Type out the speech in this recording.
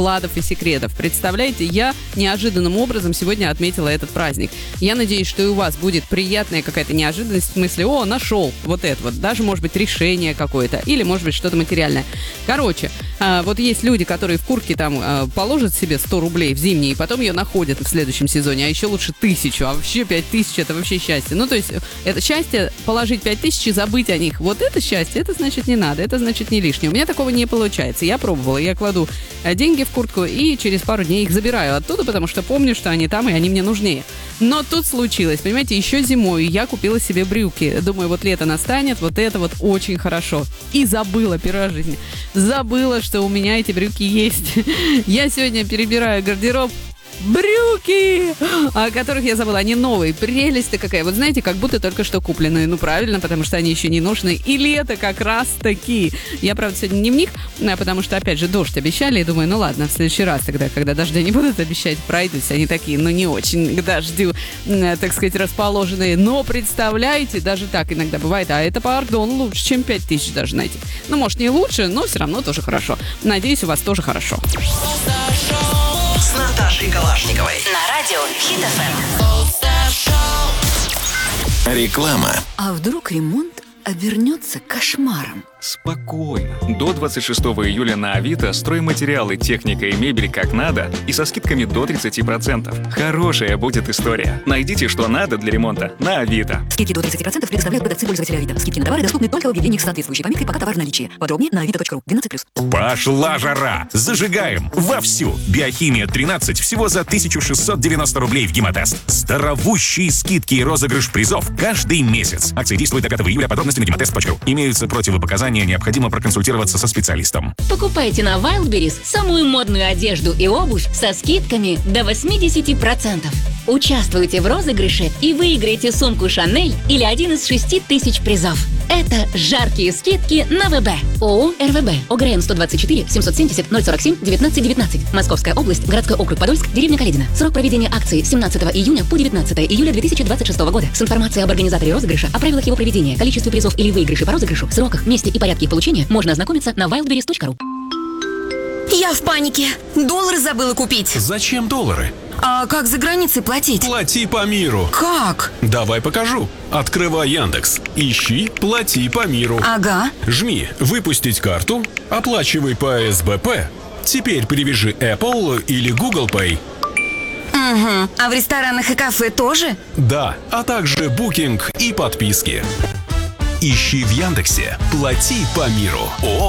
ладов и секретов. Представляете, я неожиданным образом сегодня отметила этот праздник. Я надеюсь, что и у вас будет приятная какая-то неожиданность в смысле, нашел вот это вот, даже, может быть, решение какое-то, или, может быть, что-то материальное. Короче, вот есть люди, которые в куртке там положат себе 100 рублей в зимние, и потом ее находят в следующем сезоне, а еще лучше 1000, а вообще 5000 это вообще счастье. Ну, то есть, это счастье положить 5000 и забыть о них. Вот это счастье, это значит не надо, это значит не лишнее. У меня такого не получается. Я пробовала, я кладу деньги в куртку и через пару дней их забираю оттуда, потому что помню, что они там и они мне нужнее. Но тут случилось, понимаете, еще зимой я купила себе брюки. Думаю, вот лето настанет, вот это вот очень хорошо. И забыла, первая жизнь. Забыла, что у меня эти брюки есть. Я сегодня перебираю гардероб. Брюки, о которых я забыла, они новые, прелесть-то какая. Вот знаете, как будто только что купленные. Ну, правильно, потому что они еще не нужны. И лето как раз таки. Я, правда, сегодня не в них, потому что, опять же, дождь обещали. И думаю, ну ладно, в следующий раз тогда, когда дождя не будут обещать, пройдусь. Они такие, ну, не очень к дождю, так сказать, расположенные. Но, представляете, даже так иногда бывает. А это, пардон, лучше, чем 5000 даже найти. Ну, может, не лучше, но все равно тоже хорошо. Надеюсь, у вас тоже хорошо. С Наташей Калашниковой На радио Хит ФМ. Реклама. А вдруг ремонт обернется кошмаром? Спокойно. До 26 июля на Авито стройматериалы, техника и мебель как надо и со скидками до 30%. Хорошая будет история. Найдите, что надо для ремонта на Авито. Скидки до 30% предоставляют продавцы пользователя Авито. Скидки на товары доступны только в объявлениях с соответствующей пометкой «Пока товар в наличии». Подробнее на avito.ru. 12+. Пошла жара! Зажигаем вовсю! Биохимия 13 всего за 1690 рублей в Гемотест. Здоровущие скидки и розыгрыш призов каждый месяц. Акция действует до 5 июля. Подробности на gematest.ru. Имеются противопоказания, необходимо проконсультироваться со специалистом. Покупайте на Wildberries самую модную одежду и обувь со скидками до 80%. Участвуйте в розыгрыше и выиграйте сумку Шанель или один из 6000 призов. Это жаркие скидки на ВБ. ООО «РВБ». ОГРН 124 770 047 1919. Московская область, городской округ Подольск, деревня Каледино. Срок проведения акции 17 июня по 19 июля 2026 года. С информацией об организаторе розыгрыша, о правилах его проведения, количестве призов или выигрышей по розыгрышу, сроках, месте и порядке их получения можно ознакомиться на wildberries.ru. Я в панике. Доллары забыла купить. Зачем доллары? А как за границей платить? Плати по миру. Как? Давай покажу. Открывай Яндекс. Ищи «Плати по миру». Ага. Жми «Выпустить карту», оплачивай по СБП. Теперь привяжи Apple или Google Pay. Угу. А в ресторанах и кафе тоже? Да, а также букинг и подписки. Ищи в Яндексе «Плати по миру». ООО